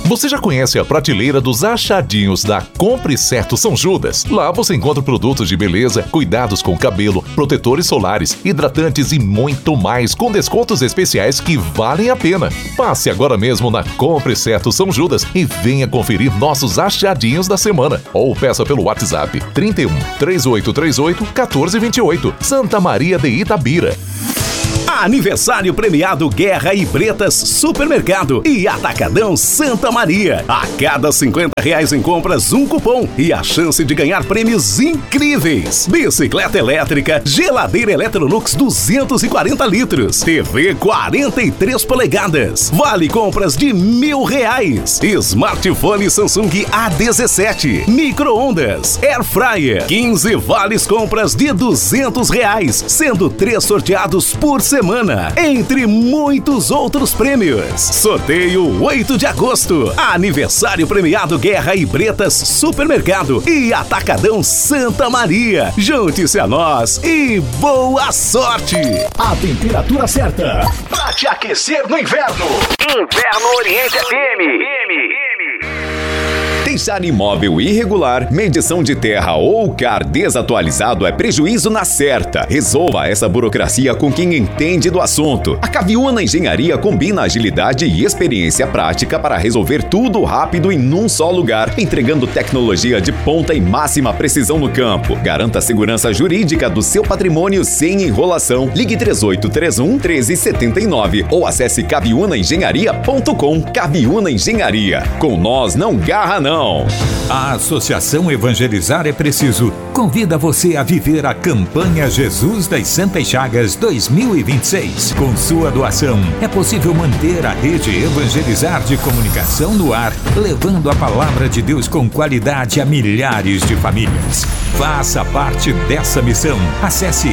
Você já conhece a prateleira dos achadinhos da Compre Certo São Judas? Lá você encontra produtos de beleza, cuidados com o cabelo, protetores solares, hidratantes e muito mais, com descontos especiais que valem a pena. Passe agora mesmo na Compre Certo São Judas e venha conferir nossos achadinhos da semana. Ou peça pelo WhatsApp 31 3838 1428, Santa Maria de Itabira. Aniversário premiado Guerra e Bretas Supermercado e Atacadão Santa Maria. A cada R$50 em compras, um cupom e a chance de ganhar prêmios incríveis. Bicicleta elétrica, geladeira Electrolux 240 litros, TV 43 polegadas, vale compras de R$1.000, smartphone Samsung A17, micro-ondas, air fryer, 15 vales compras de R$200, sendo 3 sorteados por semana, entre muitos outros prêmios. Sorteio 8 de agosto. Aniversário premiado Guerra e Bretas Supermercado e Atacadão Santa Maria. Junte-se a nós e boa sorte! A temperatura certa pra te aquecer no inverno. Inverno Oriente FM. Deixar imóvel irregular, medição de terra ou CAR desatualizado é prejuízo na certa. Resolva essa burocracia com quem entende do assunto. A Caviúna Engenharia combina agilidade e experiência prática para resolver tudo rápido em num só lugar, entregando tecnologia de ponta e máxima precisão no campo. Garanta a segurança jurídica do seu patrimônio sem enrolação. Ligue 3831-1379 ou acesse caviunaengenharia.com. Caviúna Engenharia. Com nós não garra não. A Associação Evangelizar é Preciso convida você a viver a campanha Jesus das Santas Chagas 2026. Com sua doação, é possível manter a rede Evangelizar de comunicação no ar, levando a palavra de Deus com qualidade a milhares de famílias. Faça parte dessa missão. Acesse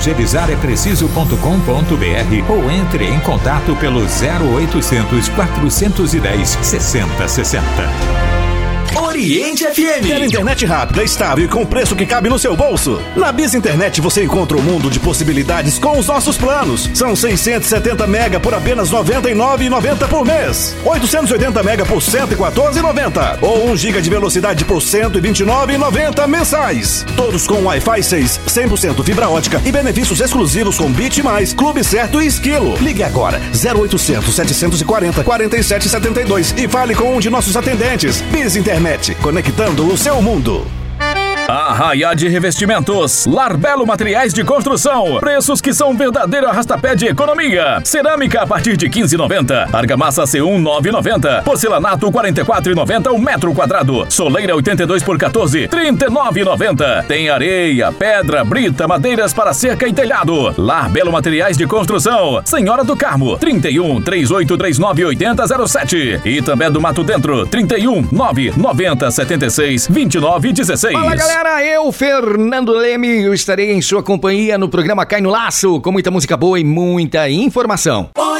evangelizarepreciso.com.br ou entre em contato pelo 0800 410 6060. Oriente FM. Quer internet rápida, estável e com preço que cabe no seu bolso? Na Biz Internet você encontra um mundo de possibilidades com os nossos planos. São 670 mega por apenas R$ 99,90 por mês. 880 mega por R$ 114,90. Ou 1 giga de velocidade por R$ 129,90 mensais. Todos com Wi-Fi 6, 100% fibra ótica e benefícios exclusivos com Bit+, Clube Certo e Esquilo. Ligue agora 0800 740 4772 e fale com um de nossos atendentes. Biz Internet, conectando o seu mundo. Arraiá Revestimentos, Larbelo Materiais de Construção, preços que são verdadeiro arrastapé de economia. Cerâmica a partir de R$ 15,90, argamassa C1 9,90, porcelanato R$ 44,90 o metro quadrado, soleira 82 por 14, R$ 39,90. Tem areia, pedra, brita, madeiras para cerca e telhado. Larbelo Materiais de Construção, Senhora do Carmo, 31 3839 8007 e também do Mato Dentro, 31 990 76 29 16. Fala, galera, eu, Fernando Leme, eu estarei em sua companhia no programa Cai no Laço, com muita música boa e muita informação.